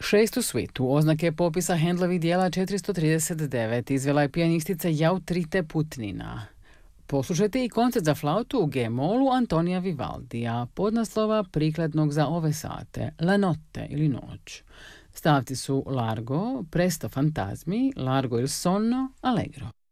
Šestu svitu oznake popisa Handlovih dijela 439 izvela je pijanistica Jautrite Putnina. Poslušajte i koncert za flautu u G-molu Antonija Vivaldija, podnaslova prikladnog za ove sate, La notte ili noć. Stavci su Largo, Presto fantasmi, Largo il sonno, Allegro.